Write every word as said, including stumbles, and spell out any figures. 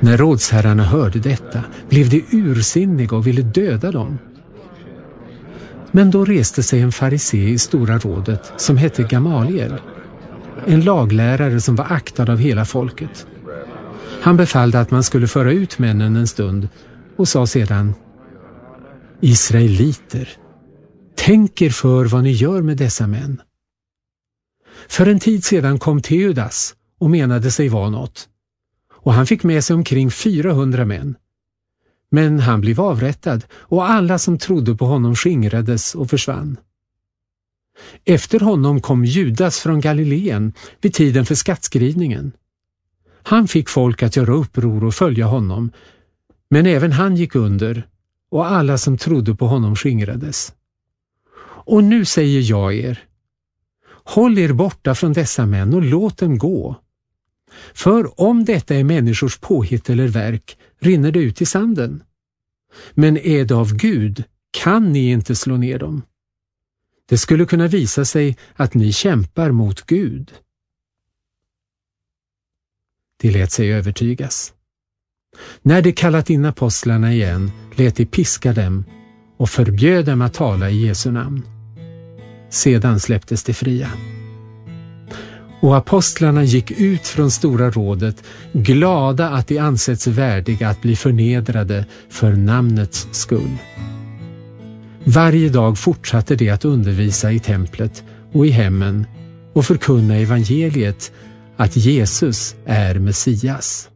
När rådsherrarna hörde detta blev de ursinniga och ville döda dem. Men då reste sig en farisé i stora rådet som hette Gamaliel, en laglärare som var aktad av hela folket. Han befallde att man skulle föra ut männen en stund och sa sedan: Israeliter, tänk er för vad ni gör med dessa män. För en tid sedan kom Teudas och menade sig vara något, och han fick med sig omkring fyrahundra män. Men han blev avrättad och alla som trodde på honom skingrades och försvann. Efter honom kom Judas från Galileen vid tiden för skattskrivningen. Han fick folk att göra uppror och följa honom, men även han gick under och alla som trodde på honom skingrades. Och nu säger jag er, håll er borta från dessa män och låt dem gå. För om detta är människors påhitt eller verk rinner det ut i sanden. Men är det av Gud kan ni inte slå ner dem. Det skulle kunna visa sig att ni kämpar mot Gud. De lät sig övertygas. När de kallat in apostlarna igen lät de piska dem och förbjöd dem att tala i Jesu namn. Sedan släpptes de fria. Och apostlarna gick ut från stora rådet, glada att de ansetts värdiga att bli förnedrade för namnets skull. Varje dag fortsatte de att undervisa i templet och i hemmen och förkunna evangeliet att Jesus är Messias.